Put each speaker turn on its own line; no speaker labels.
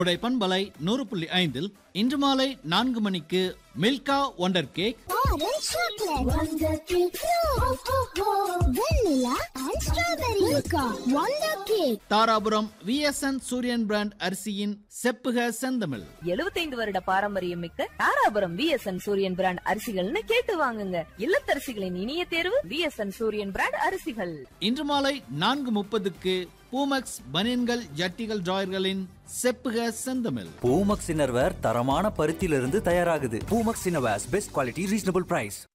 பண்பலை 100.5 இன்று மாலை 4 மணிக்கு Milkha wonder cake,
Orange chocolate, Wonder Cake, Vanilla and Strawberry, Milka, Wonder Cake.
Dharapuram VSN சூரியன் பிராண்ட் அரிசியின் செப்புக செந்தமிழ்.
75 வருட பாரம்பரியம் மிக்க தாராபுரம் VSN சூரியன் பிராண்ட் அரிசிகள்னு கேட்டு வாங்குங்க. இல்லத்தரசிகளின் இனிய தேர்வு VSN சூரியன் பிராண்ட் அரிசிகள்.
இன்று மாலை 4:30க்கு பூமக்ஸ் பனியன்கள் ஜட்டிகள் டிராயர்களின் செப்புக செந்தமிழ்.
பூமக்ஸ் இன்னர்வேர் தரமான பருத்தியிலிருந்து தயாராகுது. Poomex innerwears best quality reasonable price.